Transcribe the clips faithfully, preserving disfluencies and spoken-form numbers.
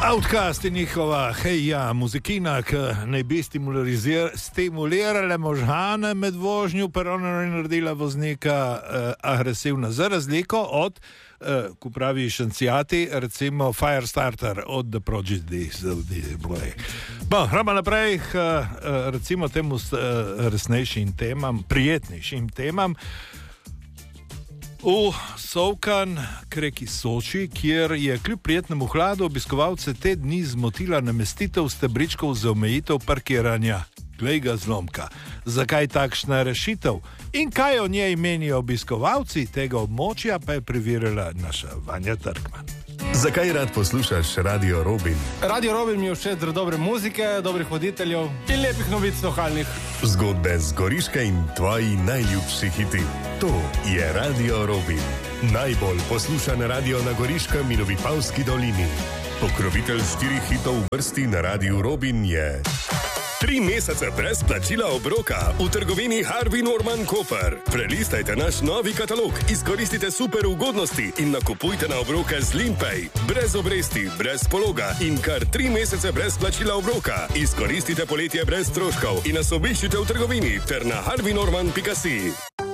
Outcast je njihova, hej ja, muzikina, ki naj bi stimulirala možgane med vožnjo, pa ona je naredila voznika eh, agresivna, za razliko od, eh, ko pravi šancijati, recimo Firestarter od The Prodigy. Bo, hrama naprej, eh, recimo temu eh, resnejšim temam, prijetnejšim temam. V Solkan k reki Soči, kjer je kljub prijetnemu hladu obiskovalce te dni zmotila namestitev stebričkov za omejitev parkiranja. Glej ga zlomka. Zakaj takšna rešitev? In kaj o njej menijo obiskovalci tega območja, pa je preverila naša Vanja Trkman. Zakaj rad poslušaš Radio Robin? Radio Robin mi je všeč zaradi dobre muzike, dobrih voditeljev in lepih novic lokalnih. Zgodbe z Goriške in tvoji najljubši hiti. To je Radio Robin. Najbolj poslušan radio na Goriškem in v Vipavski dolini. Pokrovitelj štirih hitov v vrsti na Radio Robin je... Tri mesece brez plačila obroka v trgovini Harvey Norman Koper. Prelistajte naš novi katalog, izkoristite super ugodnosti in nakupujte na obroke z Limpay. Brez obresti, brez pologa in kar tri mesece brez plačila obroka. Izkoristite poletje brez stroškov in nas obiščite v trgovini ter na harvey norman pika si.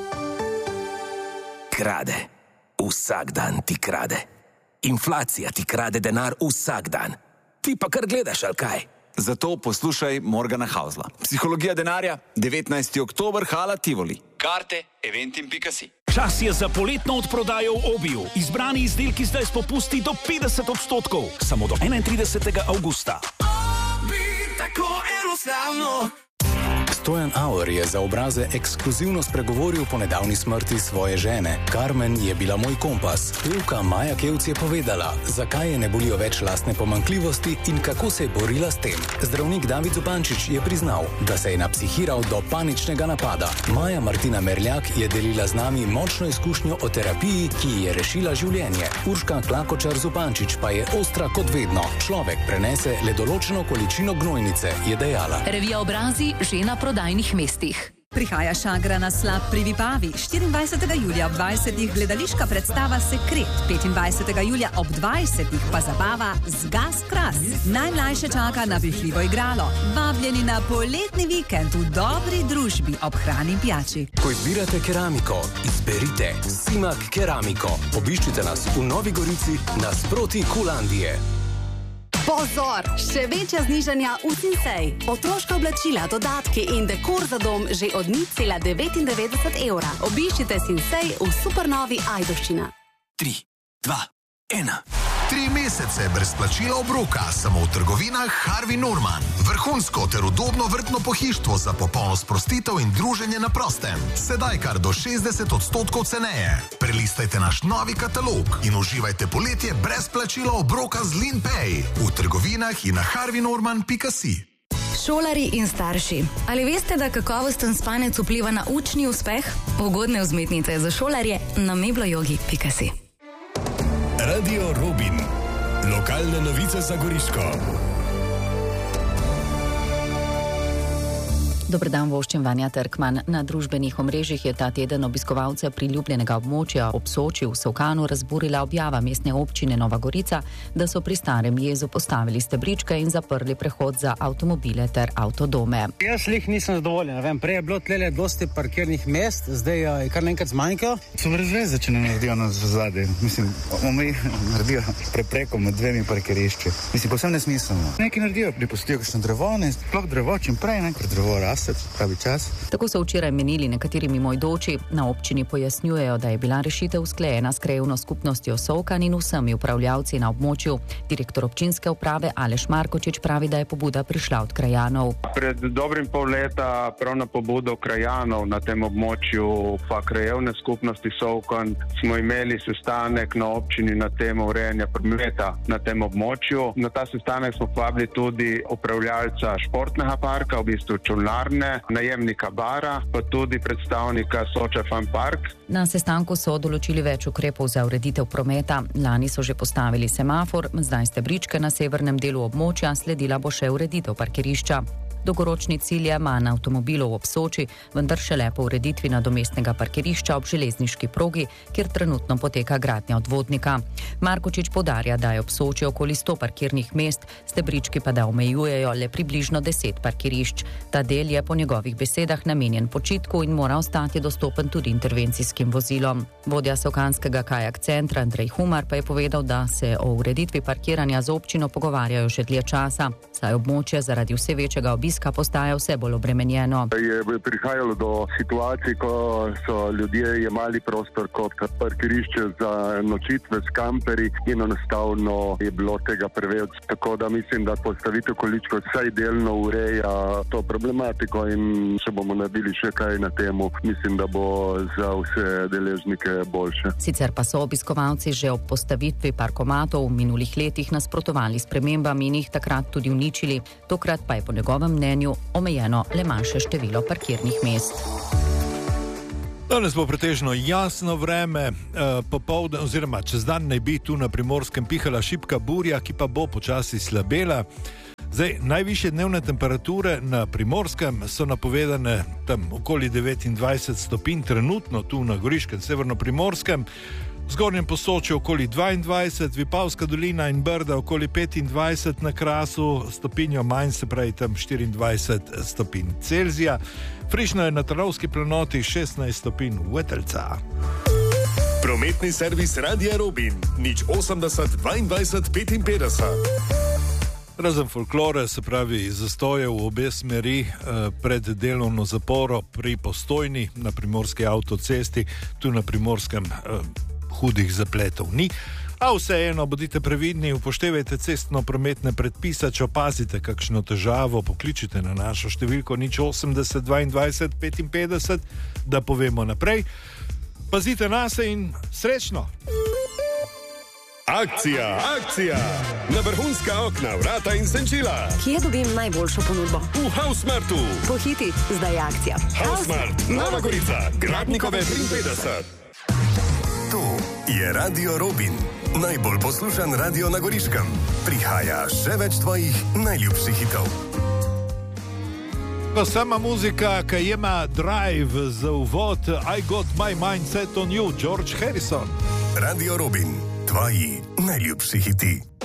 Krade. Vsak dan ti krade. Inflacija ti krade denar vsak dan. Ti pa kar gledaš, ali kaj? Zato poslušaj Morgana Hausla. Psihologija denarja, devetnajsti oktober, Hala Tivoli. Karte eventim pika si. Čas je za poletno odprodajo v Obiju. Izbrani izdelki zdaj s popusti do petdeset odstotkov. Samo do enaintridesetega avgusta. Obi, tako enostavno. Stojan Auer je za Obraze ekskluzivno spregovoril po nedavni smrti svoje žene. Carmen je bila moj kompas. Pevka Maja Kevc je povedala, zakaj je ne bolijo več lastne pomanjkljivosti in kako se je borila s tem. Zdravnik David Zupančič je priznal, da se je napsihiral do paničnega napada. Maja Martina Merljak je delila z nami močno izkušnjo o terapiji, ki ji je rešila življenje. Urška Klakočar Zupančič pa je ostra kot vedno. Človek prenese le določeno količino gnojnice, je dejala. Revija Obrazi že na prodajnih mestih. Prihaja Šagra na slap pri Vipavi. štiriindvajsetega julija ob dvajsetih gledališka predstava Sekret. petindvajsetega julija ob dvajsetih pa zabava Zgas Kras. Najmlajše čaka napihljivo igralo. Vabljeni na poletni vikend v dobri družbi ob hrani in pijači. Ko izbirate keramiko, izberite Simak Keramiko. Obiščite nas v Novi Gorici nasproti Kulandije. Pozor! Še večja znižanja v Sinsej. Otroška oblačila, dodatki in dekor za dom že od nič cela devetindevetdeset evra. Obiščite Sinsej v supernovi Ajdovščina. Tri, dva, ena. Tri mesece brez plačila obroka samo v trgovinah Harvey Norman. Vrhunsko ter udobno vrtno pohištvo za popolno sprostitev in druženje na prostem. Sedaj kar do šestdeset odstotkov ceneje. Prelistajte naš novi katalog in uživajte poletje brez plačila obroka z Limpay v trgovinah in na harvey norman pika si. Šolari in starši. Ali veste, da kakovosten spanec vpliva na učni uspeh? Ugodne vzmetnice za šolarje na meblojogi pika si. Radio Robin. Lokalne novice za Goriško. Dober dan, voščem Vanja Trkman. Na družbenih omrežjih je ta teden obiskovalce priljubljenega območja ob Soči v Solkanu razburila objava mestne občine Nova Gorica, da so pri Starem jezu postavili stebričke in zaprli prehod za avtomobile ter avtodome. Jaz lih nisem zadovoljen, ne vem, prej je bilo tlele dosti parkirnih mest, zdaj je kar naenkrat zmanjkalo. So brez veze, če ne naredijo nas v zadnje. Mislim, omeji naredijo prepreko med dvemi parkirišči. Mislim, povsem nesmiselno. Nekaj naredijo, pripustijo kakšno drevo, ne, sploh drevo čim prej, ne, ker drevo raste. Pravi čas. Tako so včeraj menili nekateri mimojdoči. Na občini pojasnjujejo, da je bila rešitev usklajena s krajevno skupnostjo Solkan in vsemi upravljavci na območju. Direktor občinske uprave Aleš Markočič pravi, da je pobuda prišla od krajanov. Pred dobrim pol leta prav na pobudo krajanov na tem območju pa krajevne skupnosti Solkan smo imeli sestanek na občini na temo urejanja prometa na tem območju. Na ta sestanek smo povabili tudi upravljalca športnega parka, v bistvu čolnar, najemnika bara, pa tudi predstavnika Soča Fun Park. Na sestanku so določili več ukrepov za ureditev prometa. Lani so že postavili semafor, zdaj stebričke na severnem delu območja, sledila bo še ureditev parkirišča. Dolgoročni cilj je manj avtomobilov ob Soči, vendar šele po ureditvi nadomestnega parkirišča ob železniški progi, kjer trenutno poteka gradnja odvodnika. Markočič poudarja, da je ob Soči okoli sto parkirnih mest, stebrički pa da omejujejo le približno deset parkirišč. Ta del je po njegovih besedah namenjen počitku in mora ostati dostopen tudi intervencijskim vozilom. Vodja Sevkanskega kajak centra Andrej Humar pa je povedal, da se o ureditvi parkiranja z občino pogovarjajo že dlje časa, saj območje zaradi vse večjega obiska postaja vse bolj obremenjeno. Je prihajalo do situacij, ko so ljudje jemali prostor kot parkirišče za nočitve s kamperji in enostavno je bilo tega preveč. Tako da mislim, da postavitev količkov vsaj delno ureja to problematiko in če bomo naredili še kaj na temu, mislim, da bo za vse deležnike boljše. Sicer pa so obiskovalci že ob postavitvi parkomatov v minulih letih nasprotovali spremembam in jih takrat tudi uničili. Tokrat pa je po njegovem mnenju omejeno le manjše število parkirnih mest. Danes bo pretežno jasno vreme, e, popoldne oziroma čez dan naj bi tu na Primorskem pihala šibka burja, ki pa bo počasi slabela. Zdaj, najvišje dnevne temperature na Primorskem so napovedane tam okoli devetindvajset stopinj, trenutno tu na Goriškem, severno-primorskem, v Zgornjem Posočju okoli dvaindvajset, Vipavska dolina in Brda okoli petindvajset, na Krasu stopinjo manj, se pravi tam štiriindvajset stopinj Celzija. Frišno je na Trnovski planoti šestnajst stopinj Veteljca. Prometni servis Radia Robin, nič osemdeset dvaindvajset petinpetdeset. Razen folklore, se pravi zastoje v obe smeri eh, pred delovno zaporo pri Postojni na primorski avtocesti, tu na Primorskem eh, hudih zapletov ni. A vseeno, bodite previdni, upoštevajte cestno-prometne predpise, če opazite kakšno težavo, pokličite na našo številko nič osemdeset dvaindvajset petinpetdeset, da povemo naprej. Pazite nase in srečno! Akcija, akcija! Na vrhunska okna, vrata in senčila. Kje dobim najboljšo ponudbo? V Hausmartu. Pohiti, zdaj je akcija. Hausmart, Nova Gorica, Gradnikove triinpetdeset. To je Radio Robin, najbolj poslušan radio na Goriškem. Prihaja še več tvojih najljubših hitov. Pa sama muzika, ki ima drive za uvod, I got my mindset on you, George Harrison. Radio Robin, tvoji najljubši hiti.